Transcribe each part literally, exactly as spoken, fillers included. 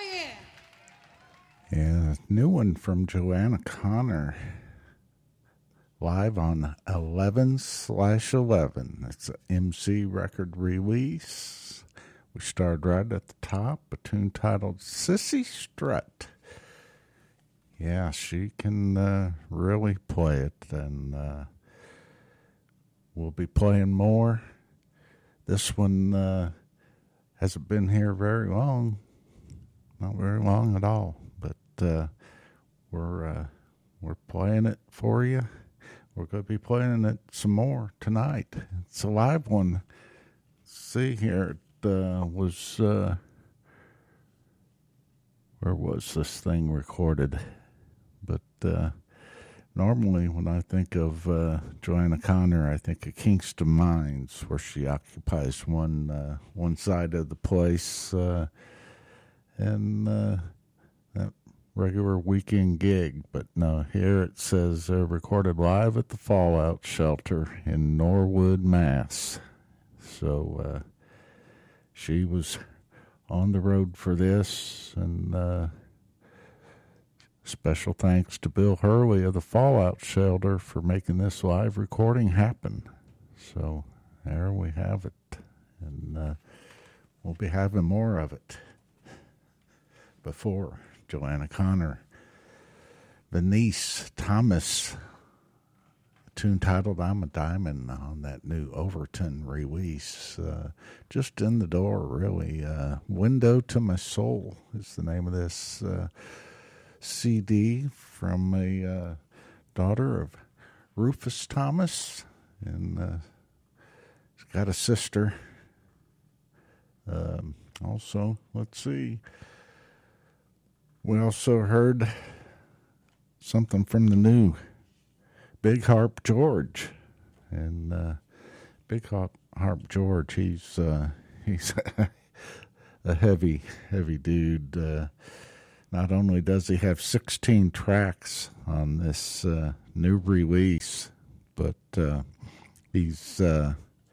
Yeah, new one from Joanna Connor. Live on eleven slash eleven. It's an M C record release. We started right at the top, a tune titled Sissy Strut. Yeah, she can uh, really play it, and uh, we'll be playing more. This one uh, hasn't been here very long, not very long at all, but uh, we're uh, we're playing it for you. We're going to be playing it some more tonight. It's a live one. See here, it uh, was, uh, where was this thing recorded? But uh, normally when I think of uh, Joanna Connor, I think of Kingston Mines, where she occupies one uh, one side of the place, uh, and uh, that regular weekend gig. But no, here it says uh, recorded live at the Fallout Shelter in Norwood, Mass. So uh, she was on the road for this, and uh, special thanks to Bill Hurley of the Fallout Shelter for making this live recording happen. So there we have it, and uh, we'll be having more of it. Before Joanna Connor, Venice Thomas, a tune titled I'm a Diamond on that new Overton release. Uh, just in the door, really. Uh, Window to My Soul is the name of this uh, C D from a uh, daughter of Rufus Thomas, and uh, she's got a sister. Um, also, let's see. We also heard something from the new Big Harp George, and uh, Big Harp, Harp George, he's uh, he's a heavy, heavy dude. Uh, not only does he have sixteen tracks on this uh, new release, but uh, he's uh,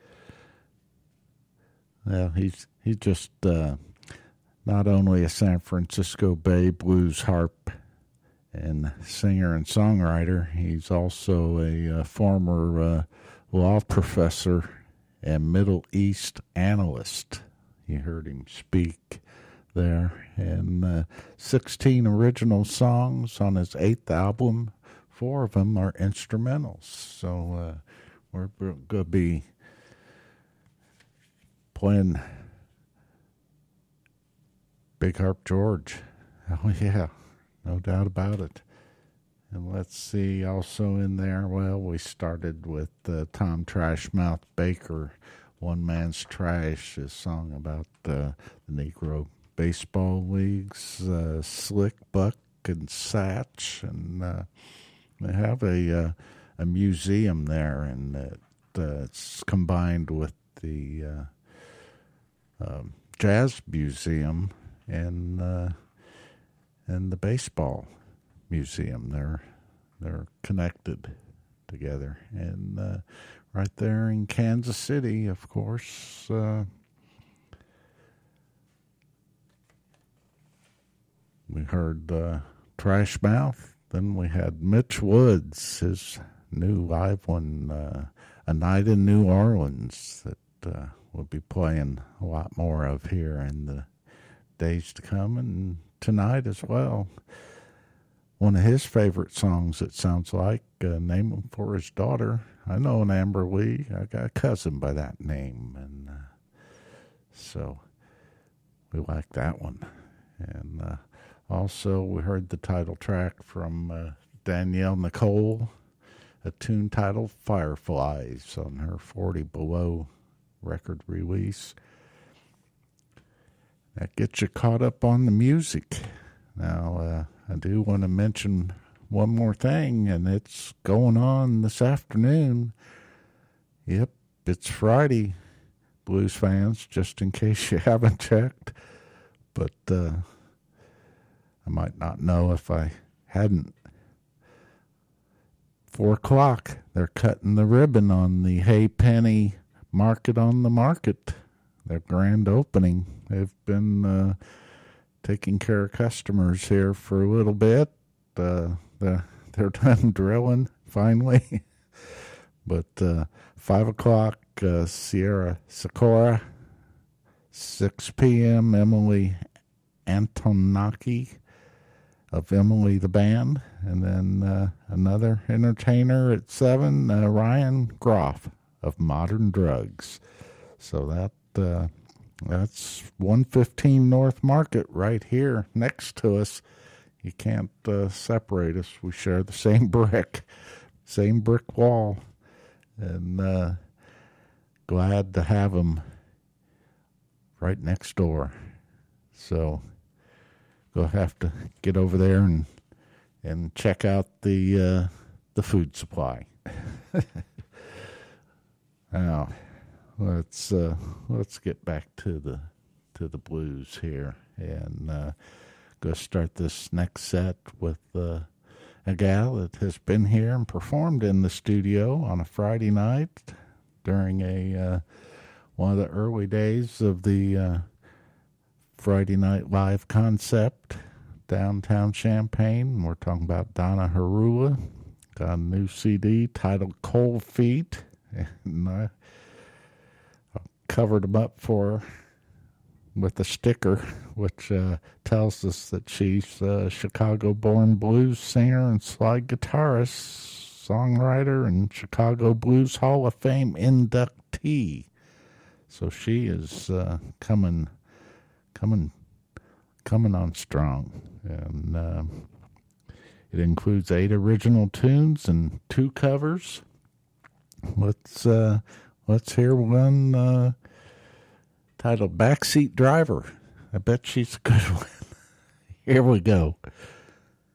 well, he's he's just. Uh, Not only a San Francisco Bay blues harp and singer and songwriter, he's also a uh, former uh, law professor and Middle East analyst. You heard him speak there. And uh, sixteen original songs on his eighth album. Four of them are instrumentals. So uh, we're going to be playing Big Harp George. Oh, yeah, no doubt about it. And let's see, also in there, well, we started with uh, Tom Trashmouth Baker, One Man's Trash, a song about uh, the Negro Baseball Leagues, uh, Slick Buck and Satch, and uh, they have a uh, a museum there, and it, uh, it's combined with the uh, um, Jazz Museum and uh, and the baseball museum. They're they're connected together, and uh, right there in Kansas City, of course. Uh, we heard uh, Trash Mouth. Then we had Mitch Woods, his new live one, uh, A Night in New Orleans, that uh, we'll be playing a lot more of here in the days to come, and tonight as well. One of his favorite songs, it sounds like, uh, Name Him for His Daughter. I know an Amber Lee. I got a cousin by that name, and uh, so we like that one. And uh, also we heard the title track from uh, Danielle Nicole, a tune titled Fireflies on her forty Below record release. That gets you caught up on the music. Now, uh, I do want to mention one more thing, and it's going on this afternoon. Yep, it's Friday, blues fans, just in case you haven't checked. But uh, I might not know if I hadn't. Four o'clock, they're cutting the ribbon on the Hay Penny Market on the Market. Their grand opening. They've been uh, taking care of customers here for a little bit. Uh, the, they're done drilling finally. But uh, five o'clock, uh, Sierra Socorro. six p.m., Emily Antonaki of Emily the Band. And then uh, another entertainer at seven, uh, Ryan Groff of Modern Drugs. So that uh, that's one fifteen North Market right here next to us. You can't uh, separate us. We share the same brick, same brick wall. And uh, glad to have them right next door. So we'll have to get over there and and check out the uh, the food supply. Now let's uh, let's get back to the to the blues here, and uh, go start this next set with uh, a gal that has been here and performed in the studio on a Friday night during a uh, one of the early days of the uh, Friday Night Live concept downtown Champaign. We're talking about Donna Harula. Got a new C D titled Cold Feet, and I covered them up for her with a sticker, which uh, tells us that she's a Chicago-born blues singer and slide guitarist, songwriter, and Chicago Blues Hall of Fame inductee. So she is uh, coming, coming, coming on strong, and uh, it includes eight original tunes and two covers. Let's uh, let's hear one. Uh, titled Backseat Driver. I bet she's a good one. Here we go.